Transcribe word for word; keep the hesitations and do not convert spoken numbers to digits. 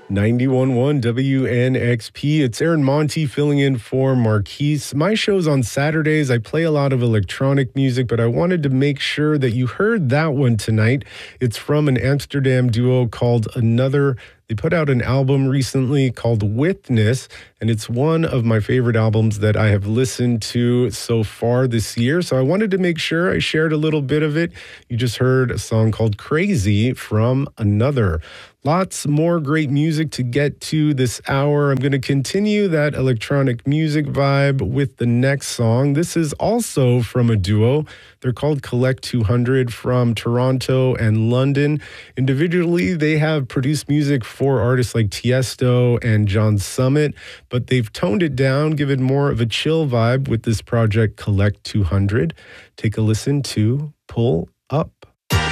ninety-one point one W N X P. It's Aaron Monty filling in for Marquise. My show's on Saturdays. I play a lot of electronic music, but I wanted to make sure that you heard that one tonight. It's from an Amsterdam duo called Another. They put out an album recently called Witness, and it's one of my favorite albums that I have listened to so far this year. So I wanted to make sure I shared a little bit of it. You just heard a song called Crazy from Another. Lots more great music to get to this hour. I'm going to continue that electronic music vibe with the next song. This is also from a duo. They're called Collect two hundred from Toronto and London. Individually, they have produced music for artists like Tiesto and John Summit, but they've toned it down, given more of a chill vibe with this project Collect two hundred. Take a listen to Pull